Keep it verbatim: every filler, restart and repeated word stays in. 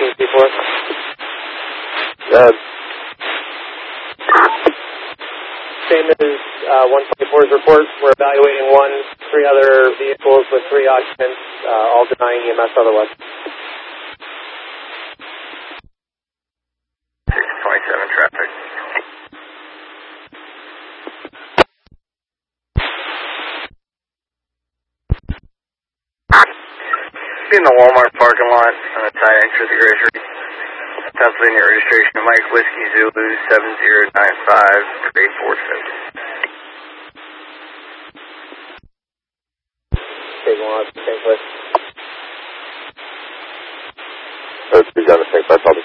fifteen C four. Uh, Same as uh, one twenty-four's report. We're evaluating one, three other vehicles with three occupants, uh, all denying E M S otherwise. six twenty-seven traffic. In the Walmart parking lot on a tight entry to the grocery. Pennsylvania registration of Mike Whiskey Zulu seven zero nine five three four seven. Take one, Saint Louis. let's be done at Saint Louis.